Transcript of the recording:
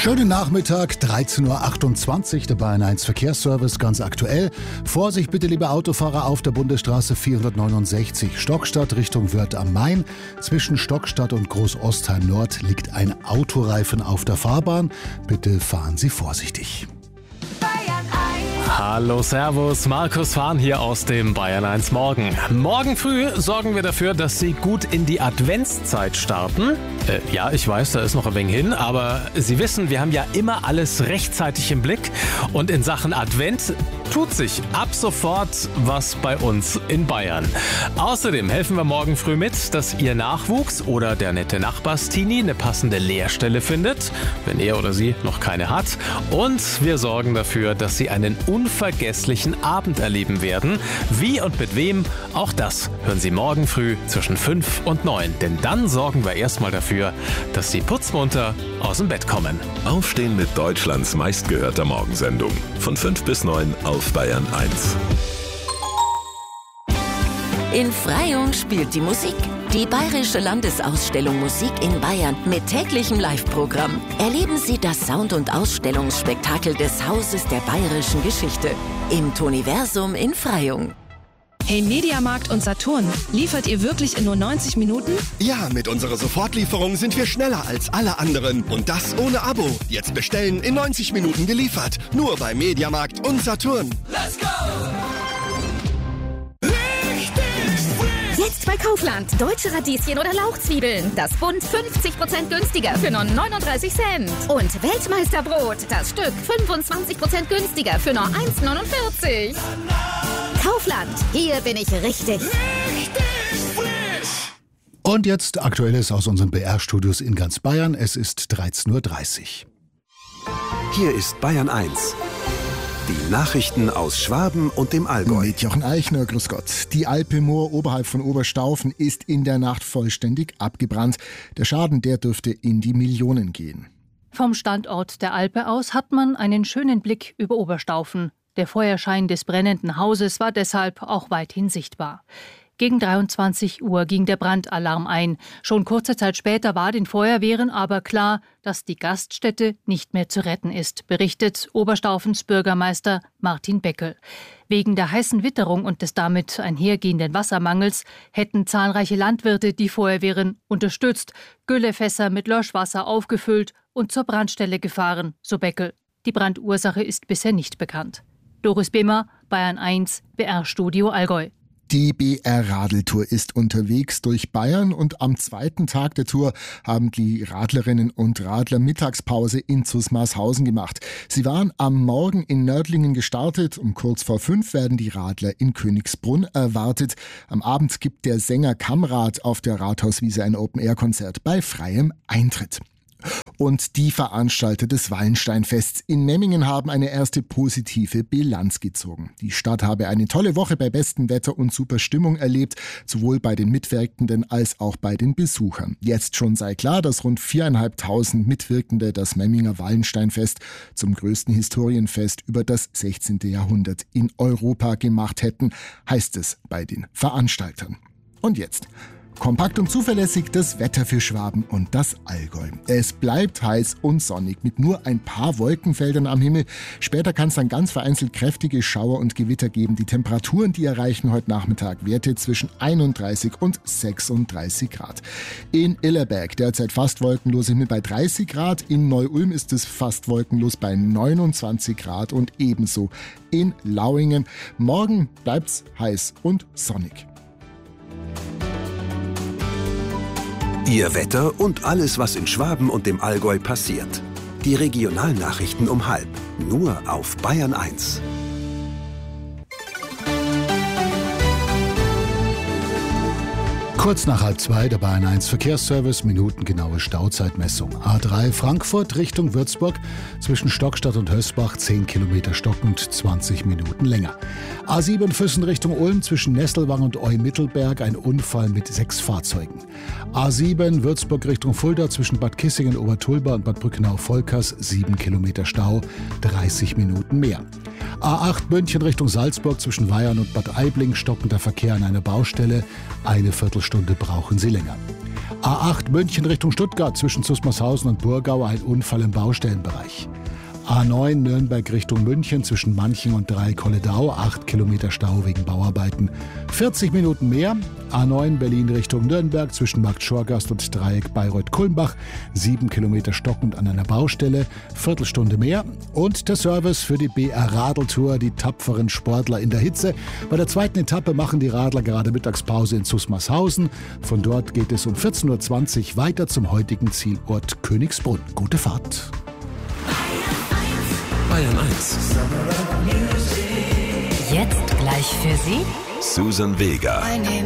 Schönen Nachmittag, 13.28 Uhr, der Bayern 1 Verkehrsservice, ganz aktuell. Vorsicht bitte, liebe Autofahrer, auf der Bundesstraße 469 Stockstadt Richtung Wörth am Main. Zwischen Stockstadt und Großostheim Nord liegt ein Autoreifen auf der Fahrbahn. Bitte fahren Sie vorsichtig. Hallo, servus, Markus Fahn hier aus dem Bayern 1 Morgen. Morgen früh sorgen wir dafür, dass Sie gut in die Adventszeit starten. Ja, ich weiß, da ist noch ein wenig hin, aber Sie wissen, wir haben ja immer alles rechtzeitig im Blick. Und in Sachen Advent tut sich ab sofort was bei uns in Bayern. Außerdem helfen wir morgen früh mit, dass Ihr Nachwuchs oder der nette Nachbarstini eine passende Lehrstelle findet, wenn er oder sie noch keine hat. Und wir sorgen dafür, dass Sie einen unvergesslichen Abend erleben werden. Wie und mit wem, auch das hören Sie morgen früh zwischen 5 und 9. Denn dann sorgen wir erstmal dafür, dass Sie putzmunter aus dem Bett kommen. Aufstehen mit Deutschlands meistgehörter Morgensendung. Von 5 bis 9 auf Bayern 1. In Freyung spielt die Musik. Die Bayerische Landesausstellung Musik in Bayern mit täglichem Live-Programm. Erleben Sie das Sound- und Ausstellungsspektakel des Hauses der bayerischen Geschichte im Toniversum in Freyung. Hey, Mediamarkt und Saturn, liefert ihr wirklich in nur 90 Minuten? Ja, mit unserer Sofortlieferung sind wir schneller als alle anderen. Und das ohne Abo. Jetzt bestellen, in 90 Minuten geliefert. Nur bei Mediamarkt und Saturn. Let's go! Jetzt bei Kaufland. Deutsche Radieschen oder Lauchzwiebeln. Das Bund 50% günstiger für nur 39 Cent. Und Weltmeisterbrot. Das Stück 25% günstiger für nur 1,49. Kaufland. Hier bin ich richtig. Richtig frisch. Und jetzt Aktuelles aus unseren BR-Studios in ganz Bayern. Es ist 13.30 Uhr. Hier ist Bayern 1. Die Nachrichten aus Schwaben und dem Allgäu. Mit Jochen Eichner, grüß Gott. Die Alpe Moor oberhalb von Oberstaufen ist in der Nacht vollständig abgebrannt. Der Schaden, der dürfte in die Millionen gehen. Vom Standort der Alpe aus hat man einen schönen Blick über Oberstaufen. Der Feuerschein des brennenden Hauses war deshalb auch weithin sichtbar. Gegen 23 Uhr ging der Brandalarm ein. Schon kurze Zeit später war den Feuerwehren aber klar, dass die Gaststätte nicht mehr zu retten ist, berichtet Oberstaufens Bürgermeister Martin Beckel. Wegen der heißen Witterung und des damit einhergehenden Wassermangels hätten zahlreiche Landwirte die Feuerwehren unterstützt, Güllefässer mit Löschwasser aufgefüllt und zur Brandstelle gefahren, so Beckel. Die Brandursache ist bisher nicht bekannt. Doris Bimmer, Bayern 1, BR-Studio Allgäu. Die BR-Radeltour ist unterwegs durch Bayern und am zweiten Tag der Tour haben die Radlerinnen und Radler Mittagspause in Zusmarshausen gemacht. Sie waren am Morgen in Nördlingen gestartet. Um kurz vor 5 werden die Radler in Königsbrunn erwartet. Am Abend gibt der Sänger Kamrat auf der Rathauswiese ein Open-Air-Konzert bei freiem Eintritt. Und die Veranstalter des Wallensteinfests in Memmingen haben eine erste positive Bilanz gezogen. Die Stadt habe eine tolle Woche bei bestem Wetter und super Stimmung erlebt, sowohl bei den Mitwirkenden als auch bei den Besuchern. Jetzt schon sei klar, dass rund 4.500 Mitwirkende das Memminger Wallensteinfest zum größten Historienfest über das 16. Jahrhundert in Europa gemacht hätten, heißt es bei den Veranstaltern. Und jetzt kompakt und zuverlässig das Wetter für Schwaben und das Allgäu. Es bleibt heiß und sonnig mit nur ein paar Wolkenfeldern am Himmel. Später kann es dann ganz vereinzelt kräftige Schauer und Gewitter geben. Die Temperaturen, die erreichen heute Nachmittag Werte zwischen 31 und 36 Grad. In Illerberg derzeit fast wolkenlos Himmel bei 30 Grad. In Neu-Ulm ist es fast wolkenlos bei 29 Grad und ebenso in Lauingen. Morgen bleibt's heiß und sonnig. Ihr Wetter und alles, was in Schwaben und dem Allgäu passiert. Die Regionalnachrichten um 12:30. Nur auf Bayern 1. Kurz nach 1:30 der Bayern 1 Verkehrsservice, minutengenaue Stauzeitmessung. A3 Frankfurt Richtung Würzburg, zwischen Stockstadt und Hösbach 10 Kilometer stockend, 20 Minuten länger. A7 Füssen Richtung Ulm, zwischen Nesselwang und Eu-Mittelberg ein Unfall mit 6 Fahrzeugen. A7 Würzburg Richtung Fulda, zwischen Bad Kissingen, Obertulba und Bad Brückenau-Volkers 7 Kilometer Stau, 30 Minuten mehr. A8 München Richtung Salzburg, zwischen Weyern und Bad Aibling stockender Verkehr an einer Baustelle, eine Viertelstunde brauchen Sie länger. A8 München Richtung Stuttgart zwischen Susmarshausen und Burgau ein Unfall im Baustellenbereich. A9 Nürnberg Richtung München zwischen Manching und Dreieck-Holledau, 8 Kilometer Stau wegen Bauarbeiten. 40 Minuten mehr. A9 Berlin Richtung Nürnberg zwischen Markt-Schorgast und Dreieck Bayreuth-Kulmbach, 7 Kilometer stockend an einer Baustelle, Viertelstunde mehr. Und der Service für die BR-Radeltour, die tapferen Sportler in der Hitze. Bei der zweiten Etappe machen die Radler gerade Mittagspause in Susmarshausen. Von dort geht es um 14.20 Uhr weiter zum heutigen Zielort Königsbrunn. Gute Fahrt. Bayern 1. Jetzt gleich für Sie Susan Vega.